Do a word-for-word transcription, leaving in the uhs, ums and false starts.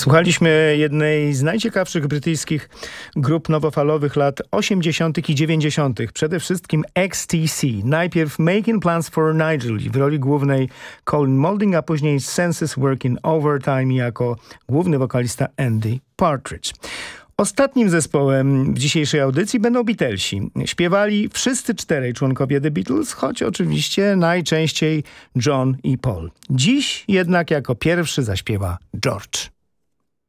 Słuchaliśmy jednej z najciekawszych brytyjskich grup nowofalowych lat osiemdziesiątych i dziewięćdziesiątych. Przede wszystkim X T C. Najpierw Making Plans for Nigel w roli głównej Colin Moulding, a później Senses Working Overtime jako główny wokalista Andy Partridge. Ostatnim zespołem w dzisiejszej audycji będą Beatlesi. Śpiewali wszyscy czterej członkowie The Beatles, choć oczywiście najczęściej John i Paul. Dziś jednak jako pierwszy zaśpiewa George.